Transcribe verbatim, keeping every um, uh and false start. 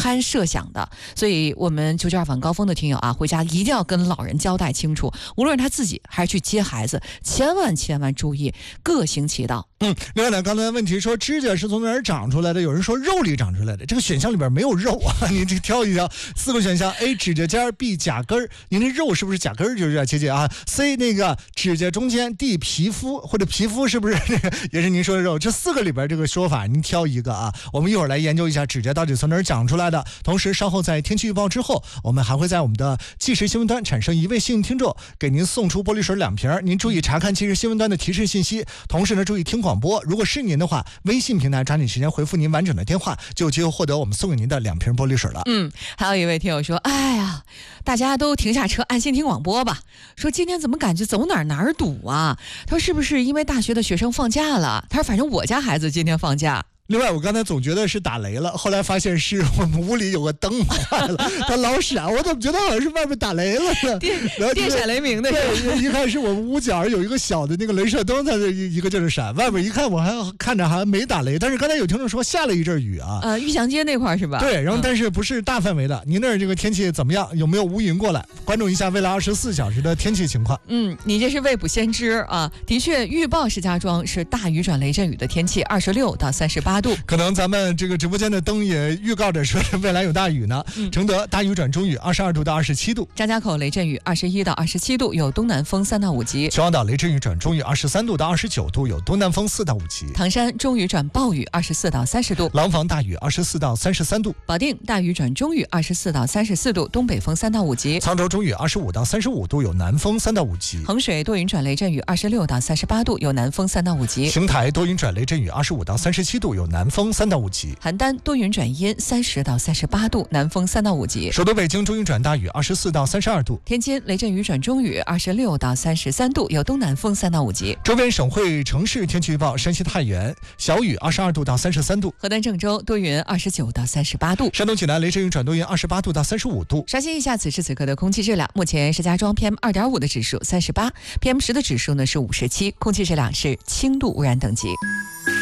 堪设想的。所以我们九九二晚高峰的听友啊，回家一定要跟老人交代清楚，无论是他自己还是去接孩子，千万千万注意各行其道。 嗯，另外呢，刚才问题说指甲是从哪儿长出来的？有人说肉里长出来的，这个选项里边没有肉啊，你这挑一挑。四个选项 ：A 指甲尖 ，B 甲根儿。您这肉是不是甲根儿？就有点接近啊。C 那个指甲中间 ，D 皮肤或者皮肤是不是这个也是您说的肉？这四个里边这个说法您挑一个啊。我们一会儿来研究一下指甲到底从哪儿长出来的。同时，稍后在天气预报之后，我们还会在我们的即时新闻端产生一位幸运听众，给您送出玻璃水两瓶。您注意查看即时新闻端的提示信息，同时呢注意听广播。如果是您的话，微信平台抓紧时间回复您完整的电话，就有机会获得我们送给您的两瓶玻璃水了。 嗯，还有一位听友说，哎呀，大家都停下车安心听广播吧。说今天怎么感觉走哪儿哪儿堵啊？他说是不是因为大学的学生放假了？他说反正我家孩子今天放假。 另外，我刚才总觉得是打雷了，后来发现是我们屋里有个灯坏了，它老闪，我怎么觉得好像是外面打雷了呢？ 电电闪雷鸣的。 对，一看是我们屋角有一个小的那个镭射灯，它一个就是闪，外面一看我还看着还没打雷，但是刚才有听众说下了一阵雨啊。 呃，玉祥街那块是吧？ 对，然后但是不是大范围的。您那儿这个天气怎么样？有没有乌云过来？关注一下未来二十四小时的天气情况。 嗯，你这是未卜先知啊！的确，预报石家庄是大雨转雷阵雨的天气，二十六到三十八度。 可能咱们这个直播间的灯也预告着说未来有大雨呢。嗯、承德大雨转中雨，二十二度到二十七度； 张家口雷阵雨，二十一到二十七度，有东南风三到五级； 秦皇岛雷阵雨转中雨，二十三度到二十九度，有东南风四到五级； 唐山中雨转暴雨，二十四到三十度； 廊坊大雨，二十四到三十三度； 保定大雨转中雨，二十四到三十四度，东北风三到五级； 沧州中雨，二十五到三十五度，有南风三到五级； 衡水多云转雷阵雨，二十六到三十八度，有南风三到五级； 邢台多云转雷阵雨，二十五到三十七度，有南风三到五级； 邯郸多云转阴，三十到三十八度，南风三到五级； 首都北京中云转大雨，二十四到三十二度； 天津雷阵雨转中雨，二十六到三十三度，有东南风三到五级； 周边省会城市天气预报：山西太原小雨，二十二度到三十三度； 河南郑州多云，二十九到三十八度； 山东济南雷阵雨转多云，二十八度到三十五度。 刷新一下此时此刻的空气质量，目前石家庄 P M 二点五 的指数三十八 ，P M 十 的指数呢是五十七，空气质量是轻度污染等级。